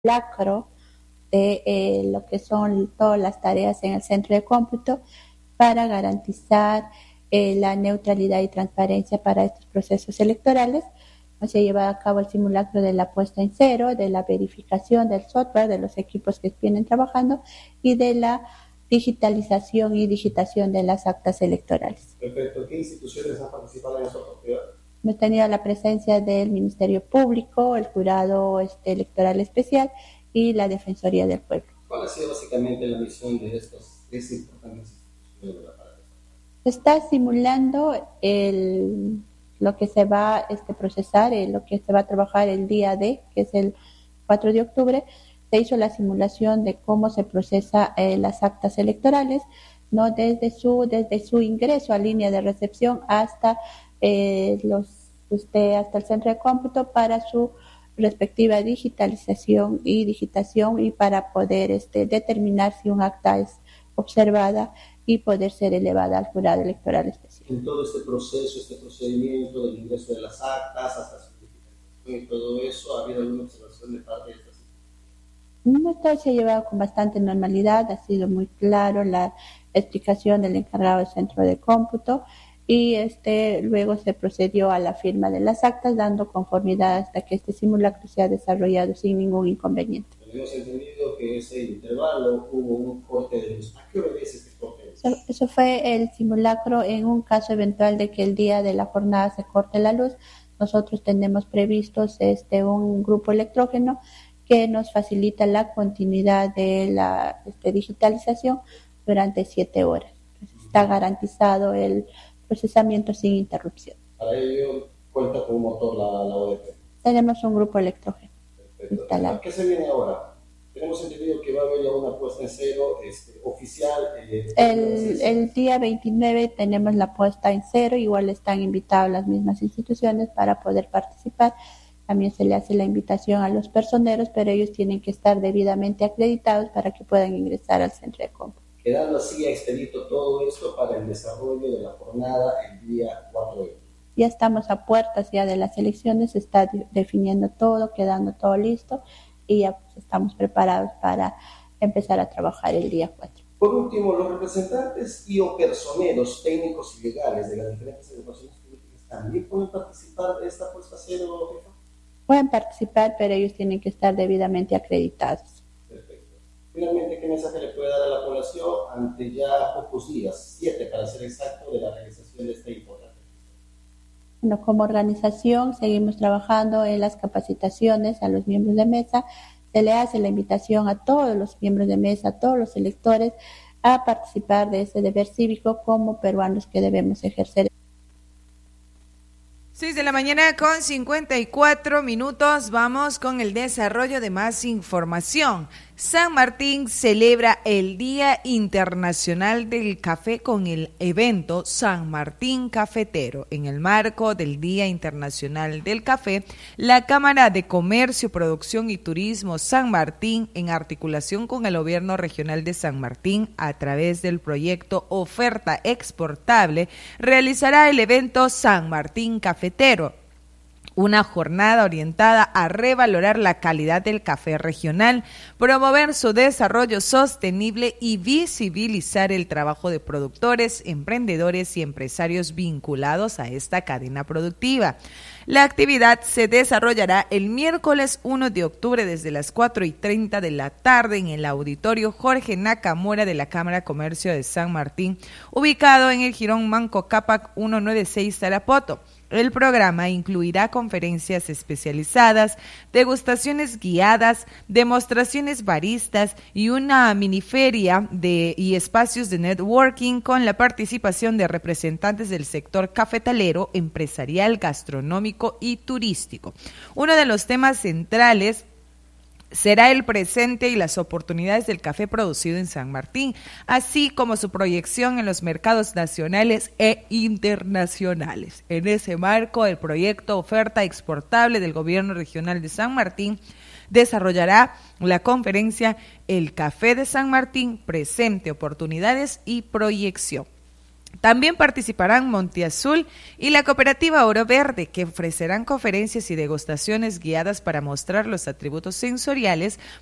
lacro de lo que son todas las tareas en el centro de cómputo para garantizar la neutralidad y transparencia para estos procesos electorales. Se lleva a cabo el simulacro de la puesta en cero, de la verificación del software, de los equipos que vienen trabajando y de la digitalización y digitación de las actas electorales. Perfecto. ¿Qué instituciones han participado en esta oportunidad? Hemos tenido la presencia del Ministerio Público, el Jurado Electoral Especial y la Defensoría del Pueblo. ¿Cuál ha sido básicamente la misión de estas importantes instituciones de la Paraguay? Se está simulando lo que se va a procesar, lo que se va a trabajar el día D, que es el 4 de octubre. Se hizo la simulación de cómo se procesa las actas electorales, ¿no? Desde su ingreso a línea de recepción hasta hasta el centro de cómputo para su respectiva digitalización y digitación y para poder determinar si un acta es observada y poder ser elevada al jurado electoral especial. En todo este proceso, este procedimiento del ingreso de las actas hasta su digitalización y todo eso, ¿ha habido alguna observación de parte de estas instituciones? Todo se ha llevado con bastante normalidad, ha sido muy claro la explicación del encargado del centro de cómputo y luego se procedió a la firma de las actas dando conformidad hasta que este simulacro se ha desarrollado sin ningún inconveniente. Hemos entendido que ese intervalo hubo un corte de luz. ¿A qué obedece este corte de luz? Eso fue el simulacro en un caso eventual de que el día de la jornada se corte la luz. Nosotros tenemos previstos un grupo electrógeno que nos facilita la continuidad de la digitalización durante 7 horas. Entonces, está garantizado el procesamiento sin interrupción. Para ello cuenta con un motor la ODP. Tenemos un grupo electrógeno instalado. ¿Qué se viene ahora? Tenemos entendido que va a haber ya una puesta en cero oficial. El día 29 tenemos la puesta en cero, igual están invitadas las mismas instituciones para poder participar. También se le hace la invitación a los personeros, pero ellos tienen que estar debidamente acreditados para que puedan ingresar al centro de cómputo. Quedando así expedito todo esto para el desarrollo de la jornada el día 4 de octubre. Ya estamos a puertas ya de las elecciones, se está definiendo todo, quedando todo listo y ya estamos preparados para empezar a trabajar el día 4. Por último, los representantes y o personeros técnicos y legales de las diferentes agrupaciones políticas también pueden participar de esta puesta a cero, jefa. Pueden participar, pero ellos tienen que estar debidamente acreditados. Perfecto. Finalmente, ¿qué mensaje le puede dar a la población ante ya pocos días, 7 para ser exacto, de la realización de esta importante? Bueno, como organización seguimos trabajando en las capacitaciones a los miembros de mesa. Se le hace la invitación a todos los miembros de mesa, a todos los electores, a participar de ese deber cívico como peruanos que debemos ejercer. 6 de la mañana con 54 minutos. Vamos con el desarrollo de más información. San Martín celebra el Día Internacional del Café con el evento San Martín Cafetero. En el marco del Día Internacional del Café, la Cámara de Comercio, Producción y Turismo San Martín, en articulación con el Gobierno Regional de San Martín, a través del proyecto Oferta Exportable, realizará el evento San Martín Cafetero, una jornada orientada a revalorar la calidad del café regional, promover su desarrollo sostenible y visibilizar el trabajo de productores, emprendedores y empresarios vinculados a esta cadena productiva. La actividad se desarrollará el miércoles 1 de octubre desde las 4:30 de la tarde en el auditorio Jorge Nakamura de la Cámara de Comercio de San Martín, ubicado en el Jirón Manco Cápac 196 Tarapoto. El programa incluirá conferencias especializadas, degustaciones guiadas, demostraciones baristas y una miniferia y espacios de networking con la participación de representantes del sector cafetalero, empresarial, gastronómico y turístico. Uno de los temas centrales será el presente y las oportunidades del café producido en San Martín, así como su proyección en los mercados nacionales e internacionales. En ese marco, el proyecto Oferta Exportable del Gobierno Regional de San Martín desarrollará la conferencia El Café de San Martín, presente, oportunidades y proyección. También participarán Monteazul y la cooperativa Oro Verde, que ofrecerán conferencias y degustaciones guiadas para mostrar los atributos sensoriales